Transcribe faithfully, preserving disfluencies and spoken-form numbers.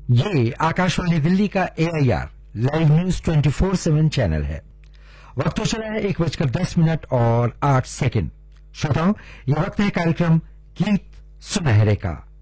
ये आकाशवाणी दिल्ली का ए I R live news twenty four seven channel है। वक्त तो चला है एक बजकर दस मिनट और आठ सेकंड। श्रोताओं, यह वक्त है कार्यक्रम गीत सुनहरे का।